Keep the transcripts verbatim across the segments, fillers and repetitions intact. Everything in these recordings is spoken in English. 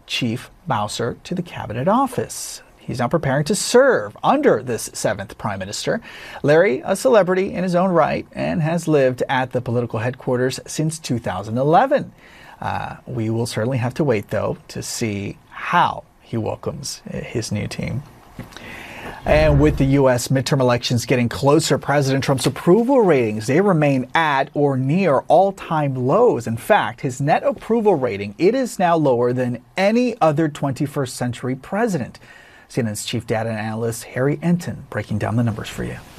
Chief Mauser to the cabinet office. He's now preparing to serve under this seventh prime minister. Larry, a celebrity in his own right, and has lived at the political headquarters since two thousand eleven. Uh, we will certainly have to wait, though, to see how he welcomes his new team. And with the U S midterm elections getting closer, President Trump's approval ratings, they remain at or near all-time lows. In fact, his net approval rating, it is now lower than any other twenty-first century president. C N N's chief data analyst Harry Enten breaking down the numbers for you.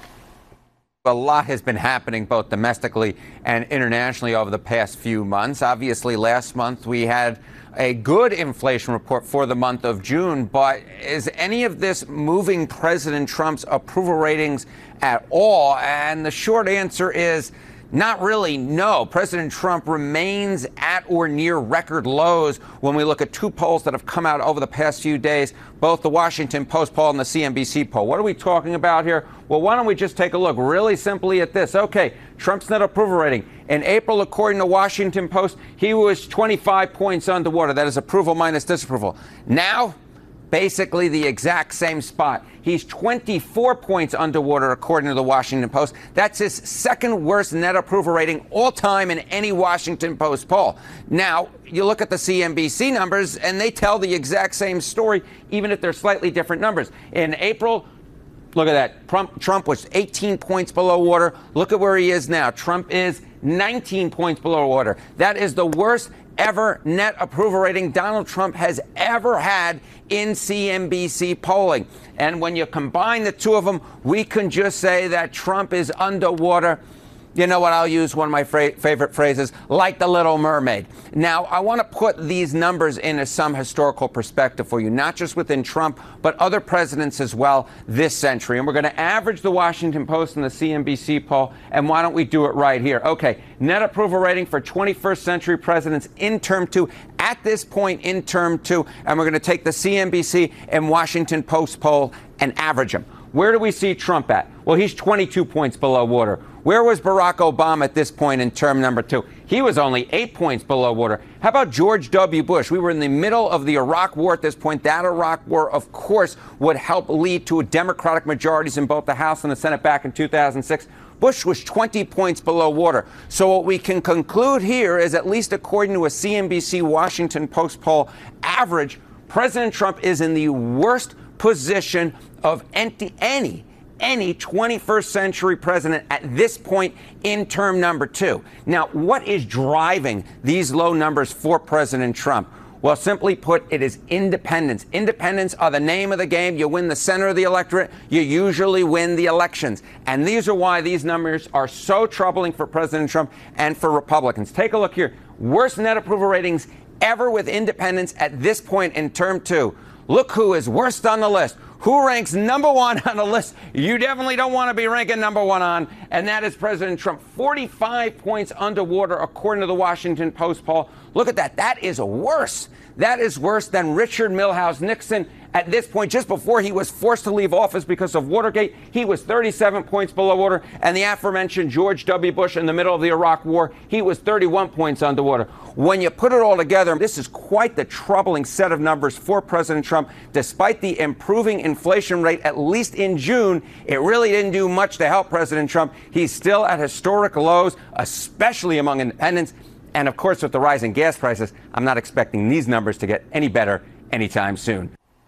A lot has been happening both domestically and internationally over the past few months. Obviously, last month we had a good inflation report for the month of June, but is any of this moving President Trump's approval ratings at all? And the short answer is not really, no. President Trump remains at or near record lows when we look at two polls that have come out over the past few days, both the Washington Post poll and the C N B C poll. What are we talking about here? Well, why don't we just take a look really simply at this? Okay, Trump's net approval rating. In April, according to Washington Post, he was twenty-five points underwater. That is approval minus disapproval. Now, basically the exact same spot. He's twenty-four points underwater, according to the Washington Post. That's his second worst net approval rating all time in any Washington Post poll. Now, you look at the C N B C numbers, and they tell the exact same story, even if they're slightly different numbers. In April, look at that. Trump, Trump was eighteen points below water. Look at where he is now. Trump is nineteen points below water. That is the worst ever net approval rating Donald Trump has ever had in C N B C polling. And when you combine the two of them, we can just say that Trump is underwater. You know what? I'll use one of my fra- favorite phrases, like the Little Mermaid. Now, I want to put these numbers into some historical perspective for you, not just within Trump, but other presidents as well this century. And we're going to average the Washington Post and the C N B C poll. And why don't we do it right here? Okay, net approval rating for twenty-first century presidents in term two, at this point in term two. And we're going to take the C N B C and Washington Post poll and average them. Where do we see Trump at? Well, he's twenty-two points below water. Where was Barack Obama at this point in term number two? He was only eight points below water. How about George W. Bush? We were in the middle of the Iraq War at this point. That Iraq War, of course, would help lead to Democratic majorities in both the House and the Senate back in two thousand six. Bush was twenty points below water. So what we can conclude here is, at least according to a C N B C Washington Post poll average, President Trump is in the worst position of any, any, any twenty-first century president at this point in term number two. Now, what is driving these low numbers for President Trump? Well, simply put, it is independents. Independents are the name of the game. You win the center of the electorate, you usually win the elections. And these are why these numbers are so troubling for President Trump and for Republicans. Take a look here. Worst net approval ratings ever with independents at this point in term two. Look who is worst on the list. Who ranks number one on the list you definitely don't want to be ranking number one on, and that is President Trump. forty-five points underwater, according to the Washington Post poll. Look at that. That is worse. That is worse than Richard Milhous Nixon at this point, just before he was forced to leave office because of Watergate. He was thirty-seven points below water. And the aforementioned George W. Bush in the middle of the Iraq War, he was thirty-one points underwater. When you put it all together, this is quite the troubling set of numbers for President Trump. Despite the improving inflation rate, at least in June, it really didn't do much to help President Trump. He's still at historic lows, especially among independents. And of course, with the rising gas prices, I'm not expecting these numbers to get any better anytime soon.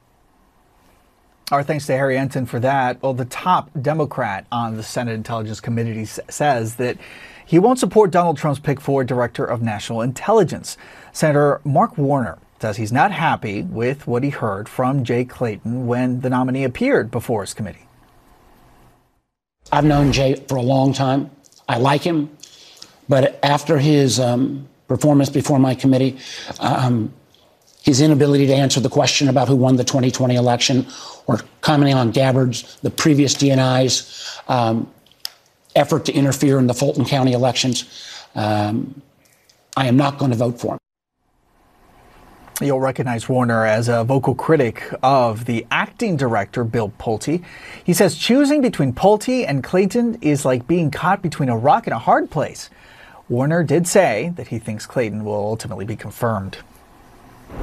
Our thanks to Harry Enten for that. Well, the top Democrat on the Senate Intelligence Committee says that he won't support Donald Trump's pick for Director of National Intelligence. Senator Mark Warner says he's not happy with what he heard from Jay Clayton when the nominee appeared before his committee. I've known Jay for a long time. I like him. But after his um, performance before my committee, um, his inability to answer the question about who won the twenty twenty election, or commenting on Gabbard's, the previous D N I's um, effort to interfere in the Fulton County elections, um, I am not going to vote for him. You'll recognize Warner as a vocal critic of the acting director, Bill Pulte. He says choosing between Pulte and Clayton is like being caught between a rock and a hard place. Warner did say that he thinks Clayton will ultimately be confirmed.